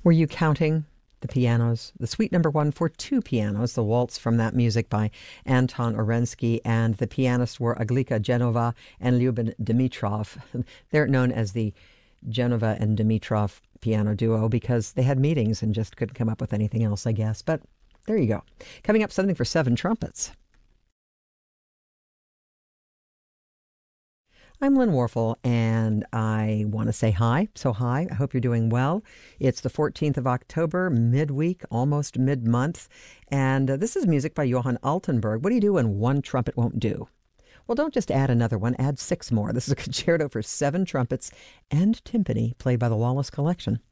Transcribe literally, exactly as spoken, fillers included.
Were you counting the pianos? The suite number one for two pianos, the waltz from that music by Anton Orensky, and the pianists were Aglika Genova and Lyubin Dimitrov. They're known as the Genova and Dimitrov piano duo because they had meetings and just couldn't come up with anything else, I guess. But there you go. Coming up, something for seven trumpets. I'm Lynn Warfel, and I want to say hi. So hi, I hope you're doing well. It's the fourteenth of October, midweek, almost mid-month, and uh, this is music by Johann Altenburg. What do you do when one trumpet won't do? Well, don't just add another one, add six more. This is a concerto for seven trumpets and timpani played by the Wallace Collection.